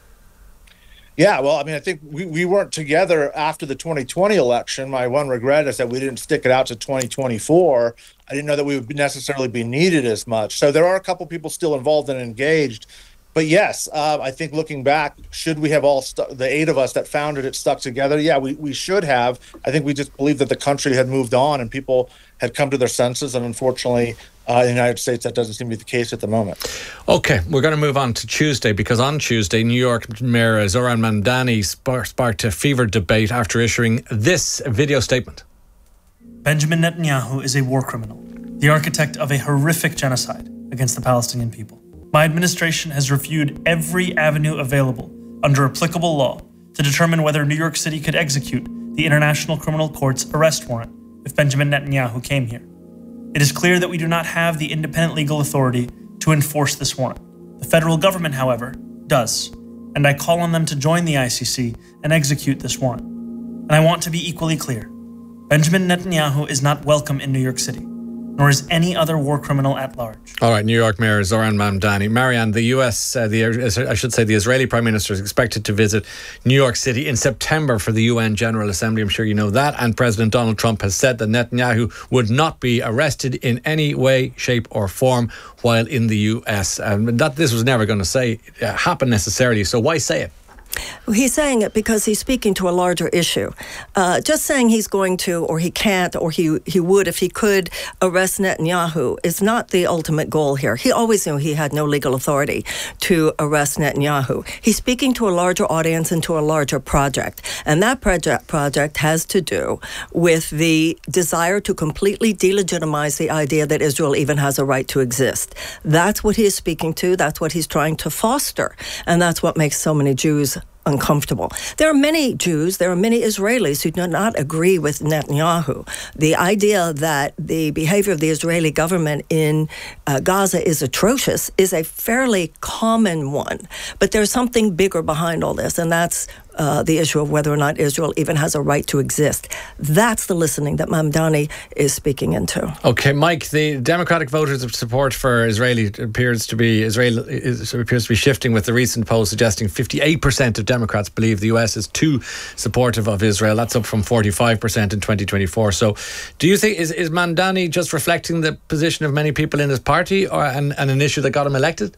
Yeah, well, I mean, I think we weren't together after the 2020 election. My one regret is that we didn't stick it out to 2024. I didn't know that we would necessarily be needed as much. So there are a couple people still involved and engaged, But yes, I think looking back, should we have the 8 of us that founded it stuck together? Yeah, we should have. I think we just believed that the country had moved on and people had come to their senses. And unfortunately, in the United States, that doesn't seem to be the case at the moment. Okay, we're going to move on to Tuesday, because on Tuesday, New York Mayor Zoran Mamdani sparked a fevered debate after issuing this video statement. Benjamin Netanyahu is a war criminal, the architect of a horrific genocide against the Palestinian people. My administration has reviewed every avenue available under applicable law to determine whether New York City could execute the International Criminal Court's arrest warrant if Benjamin Netanyahu came here. It is clear that we do not have the independent legal authority to enforce this warrant. The federal government, however, does, and I call on them to join the ICC and execute this warrant. And I want to be equally clear. Benjamin Netanyahu is not welcome in New York City, nor is any other war criminal at large. All right, New York Mayor Zoran Mamdani. Marianne, the the Israeli Prime Minister is expected to visit New York City in September for the UN General Assembly. I'm sure you know that. And President Donald Trump has said that Netanyahu would not be arrested in any way, shape or form while in the US. That this was never going to happen necessarily. So why say it? He's saying it because he's speaking to a larger issue. Just saying he's going to, or he can't, or he would if he could arrest Netanyahu is not the ultimate goal here. He always knew he had no legal authority to arrest Netanyahu. He's speaking to a larger audience and to a larger project. And that project has to do with the desire to completely delegitimize the idea that Israel even has a right to exist. That's what he is speaking to. That's what he's trying to foster. And that's what makes so many Jews uncomfortable. There are many Jews, there are many Israelis who do not agree with Netanyahu. The idea that the behavior of the Israeli government in Gaza is atrocious is a fairly common one. But there's something bigger behind all this, and that's the issue of whether or not Israel even has a right to exist. That's the listening that Mamdani is speaking into. Okay, Mike, the Democratic voters' support for Israel appears to be shifting, with the recent poll suggesting 58% of Democrats believe the US is too supportive of Israel. That's up from 45% in 2024. So do you think, is Mamdani just reflecting the position of many people in his party and an issue that got him elected?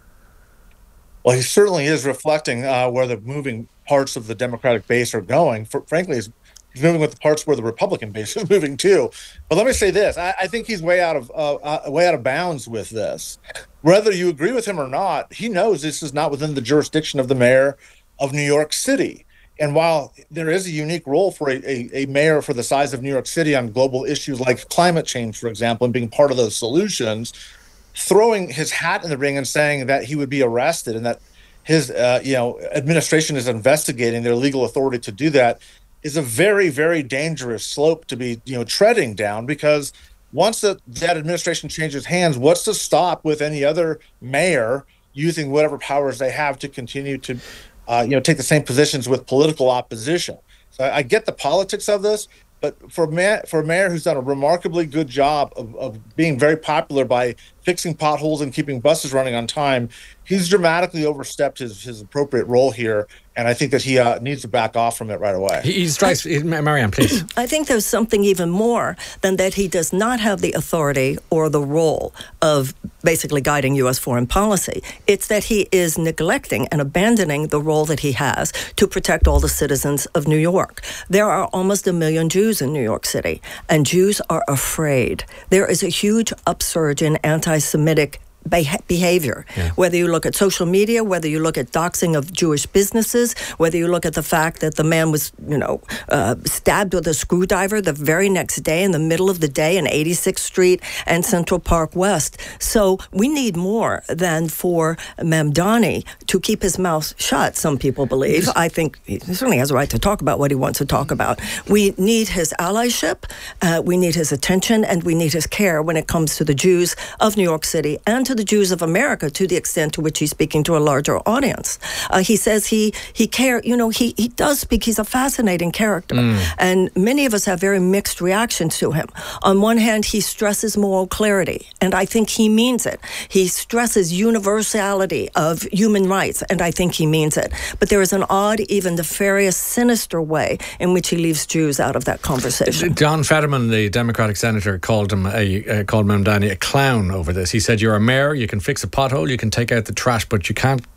Well, he certainly is reflecting where the moving parts of the Democratic base are going. Frankly, he's moving with the parts where the Republican base is moving too. But let me say this: I think he's way out of bounds with this. Whether you agree with him or not, he knows this is not within the jurisdiction of the mayor of New York City. And while there is a unique role for a mayor for the size of New York City on global issues like climate change, for example, and being part of those solutions, throwing his hat in the ring and saying that he would be arrested and that his administration is investigating their legal authority to do that is a very, very dangerous slope to be treading down, because once that administration changes hands, what's to stop with any other mayor using whatever powers they have to continue to take the same positions with political opposition? So I get the politics of this, but for a mayor who's done a remarkably good job of being very popular by fixing potholes and keeping buses running on time, he's dramatically overstepped his appropriate role here. And I think that he needs to back off from it right away. He strikes, Marianne, please. I think there's something even more than that he does not have the authority or the role of basically guiding U.S. foreign policy. It's that he is neglecting and abandoning the role that he has to protect all the citizens of New York. There are almost 1 million Jews in New York City, and Jews are afraid. There is a huge upsurge in anti-Semitic behavior, whether you look at social media, whether you look at doxing of Jewish businesses, whether you look at the fact that the man was, stabbed with a screwdriver the very next day in the middle of the day in 86th Street and Central Park West. So we need more than for Mamdani to keep his mouth shut, some people believe. I think he certainly has a right to talk about what he wants to talk about. We need his allyship, we need his attention, and we need his care when it comes to the Jews of New York City and to the Jews of America, to the extent to which he's speaking to a larger audience. He says he cares. He does speak. He's a fascinating character. And many of us have very mixed reactions to him. On one hand, he stresses moral clarity, and I think he means it. He stresses universality of human rights, and I think he means it. But there is an odd, even nefarious, sinister way in which he leaves Jews out of that conversation. Don Fetterman, the Democratic senator, called Mamdani a clown over this. He said, "You're a mayor, you can fix a pothole, you can take out the trash, but you can't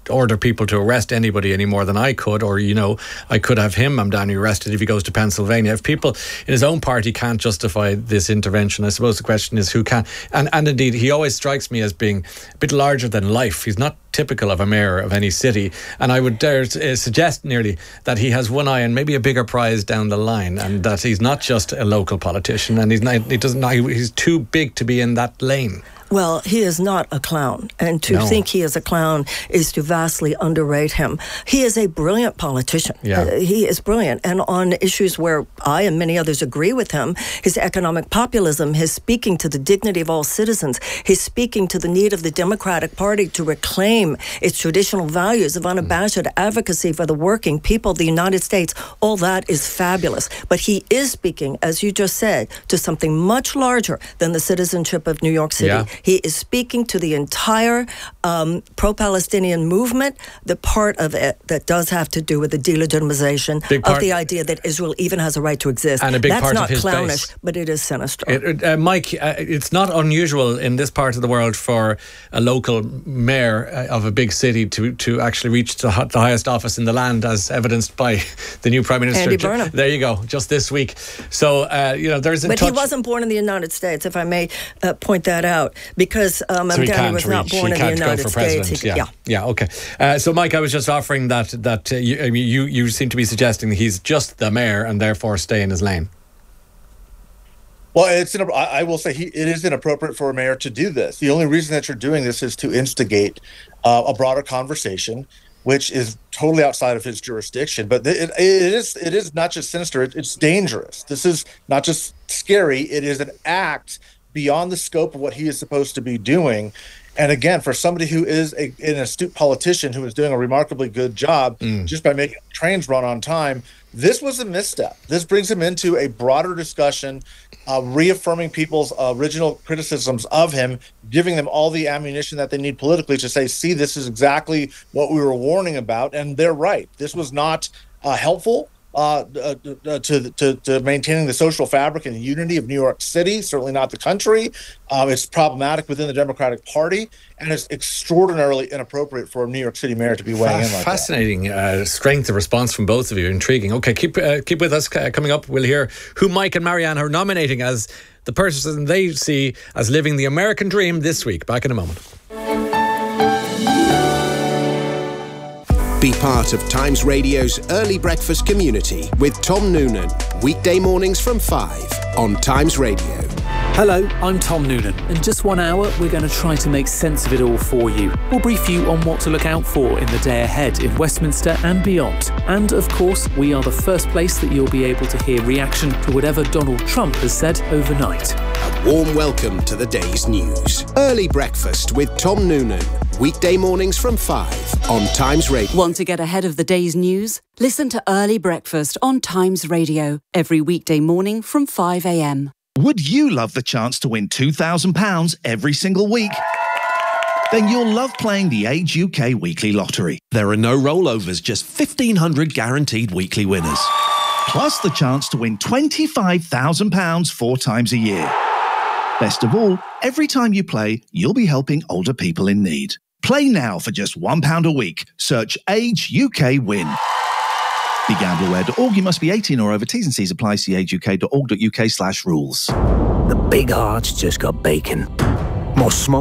order people to arrest anybody any more than I could, or, I could have him, Mamdani, arrested if he goes to Pennsylvania. If people in his own party can't justify this intervention, I suppose the question is who can. And indeed, he always strikes me as being a bit larger than life. He's not typical of a mayor of any city, and I would dare suggest nearly that he has one eye on maybe a bigger prize down the line, and that he's not just a local politician, and he's too big to be in that lane. Well, he is not a clown, and to think he is a clown is to vastly underrate him. He is a brilliant politician. He is brilliant, and on issues where I and many others agree with him, his economic populism, his speaking to the dignity of all citizens, his speaking to the need of the Democratic Party to reclaim its traditional values of unabashed advocacy for the working people of the United States, all that is fabulous. But he is speaking, as you just said, to something much larger than the citizenship of New York City. Yeah. He is speaking to the entire pro-Palestinian movement, the part of it that does have to do with the delegitimization of the idea that Israel even has a right to exist. And a big That's part not of his clownish, base. but it is sinister. Mike, it's not unusual in this part of the world for a local mayor of a big city to actually reach the highest office in the land, as evidenced by the new Prime Minister. Andy Burnham. There you go, just this week. So, there's a But touch. he wasn't born in the United States, if I may point that out, because Mamdani was not born in the United States. Okay. So, Mike, I was just offering that you seem to be suggesting that he's just the mayor and therefore stay in his lane. Well, I will say it is inappropriate for a mayor to do this. The only reason that you're doing this is to instigate a broader conversation, which is totally outside of his jurisdiction. But it is not just sinister; it's dangerous. This is not just scary; it is an act beyond the scope of what he is supposed to be doing. And again, for somebody who is an astute politician who is doing a remarkably good job just by making trains run on time, this was a misstep. This brings him into a broader discussion, reaffirming people's original criticisms of him, giving them all the ammunition that they need politically to say, see, this is exactly what we were warning about. And they're right. This was not helpful to maintaining the social fabric and the unity of New York City, certainly not the country. It's problematic within the Democratic Party, and it's extraordinarily inappropriate for a New York City mayor to be weighing in like Fascinating strength of response from both of you. Intriguing. Okay, keep with us. Coming up, we'll hear who Mike and Marianne are nominating as the person they see as living the American dream this week. Back in a moment. Be part of Times Radio's early breakfast community with Tom Noonan. Weekday mornings from 5 on Times Radio. Hello, I'm Tom Noonan. In just 1 hour, we're going to try to make sense of it all for you. We'll brief you on what to look out for in the day ahead in Westminster and beyond. And of course, we are the first place that you'll be able to hear reaction to whatever Donald Trump has said overnight. A warm welcome to the day's news. Early breakfast with Tom Noonan. Weekday mornings from 5 on Times Radio. Want to get ahead of the day's news? Listen to Early Breakfast on Times Radio every weekday morning from 5 a.m. Would you love the chance to win £2,000 every single week? Then you'll love playing the Age UK Weekly Lottery. There are no rollovers, just 1,500 guaranteed weekly winners. Plus the chance to win £25,000 4 times a year. Best of all, every time you play, you'll be helping older people in need. Play now for just £1 a week. Search Age UK Win. BeGambleAware.org. You must be 18 or over. T's and C's apply. See ageuk.org.uk/rules. The big hearts just got bacon. More smoke.